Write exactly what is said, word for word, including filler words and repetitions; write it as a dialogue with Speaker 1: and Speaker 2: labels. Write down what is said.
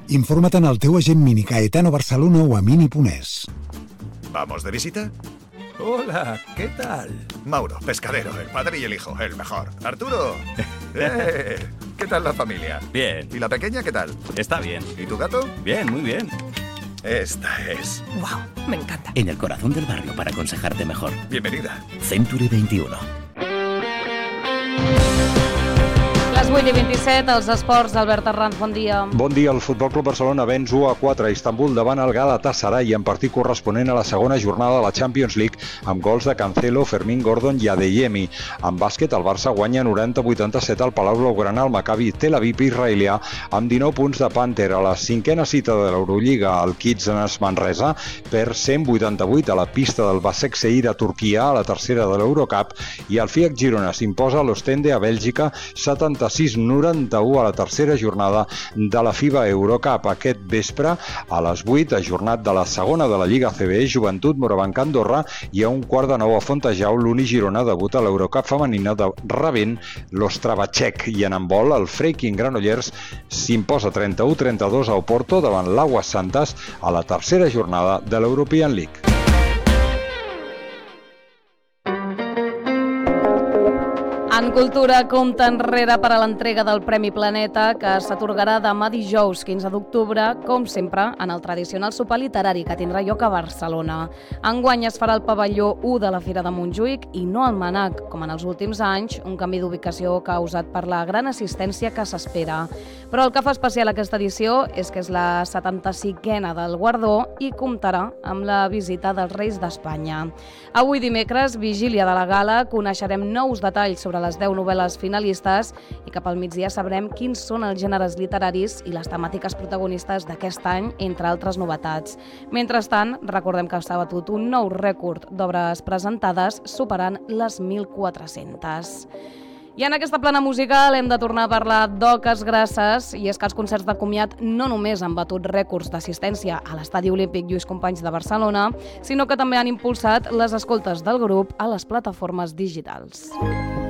Speaker 1: Informa't en el teu agent Mini Caetano Barcelona o a mini punt es.
Speaker 2: ¿Vamos de visita?
Speaker 3: Hola, ¿qué tal?
Speaker 2: Mauro, pescadero, el padre y el hijo, el mejor. Arturo, eh, ¿qué tal la familia?
Speaker 3: Bien.
Speaker 2: ¿Y la pequeña qué tal?
Speaker 3: Está bien.
Speaker 2: ¿Y tu gato?
Speaker 3: Bien, muy bien.
Speaker 2: Esta es.
Speaker 4: ¡Wow! Me encanta.
Speaker 5: En el corazón del barrio para aconsejarte mejor.
Speaker 2: Bienvenida.
Speaker 5: Century veintiuno.
Speaker 6: Les vuit i vint-i-set, els esports, Albert Arranz, bon dia.
Speaker 7: Bon dia, el Futbol Club Barcelona venç u a quatre a Istanbul davant el Galatasaray en partit corresponent a la segona jornada de la Champions League amb gols de Cancelo, Fermín Gordon i Adeyemi. En bàsquet, el Barça guanya noranta a vuitanta-set al Palau Blaugrana al Maccabi Tel Aviv israelià amb dinou punts de Panther. A la cinquena cita de l'Eurolliga, el Kitsanes Manresa per cent vuitanta-vuit a la pista del Başakşehir a Turquia a la tercera de l'Eurocup i el F I A C Girona s'imposa a l'Ostende a Bèlgica setanta-sis a noranta-u a la tercera jornada de la FIBA Eurocup. Aquest vespre, a les vuit, ajornat de la segona de la Lliga C B, Joventut Morabanc Andorra, i a un quart de nou a Fontejau, l'Uni Girona debuta a l'Eurocup femenina de rebent l'Ostrava-Txec. I en handbol, el Freiking Granollers s'imposa trenta-u a trenta-dos a Oporto davant l'Aguas Santas a la tercera jornada de l'European League.
Speaker 6: En cultura, compte enrere per a l'entrega del Premi Planeta, que s'atorgarà demà dijous quinze d'octubre, com sempre, en el tradicional sopar literari que tindrà lloc a Barcelona. Enguany es farà al pavelló u de la Fira de Montjuïc i no al Manac, com en els últims anys, un canvi d'ubicació causat per la gran assistència que s'espera. Però el que fa especial aquesta edició és que és la setanta-cinquena del guardó i comptarà amb la visita dels Reis d'Espanya. Avui dimecres, vigília de la gala, coneixerem nous detalls sobre les deu novel·les finalistes i cap al migdia sabrem quins són els gèneres literaris i les temàtiques protagonistes d'aquest any, entre altres novetats. Mentrestant, recordem que s'ha batut un nou rècord d'obres presentades, superant les mil quatre-centes. I en aquesta plana musical hem de tornar a parlar d'oques grasses, i és que els concerts de comiat no només han batut rècords d'assistència a l'Estadi Olímpic Lluís Companys de Barcelona, sinó que també han impulsat les escoltes del grup a les plataformes digitals.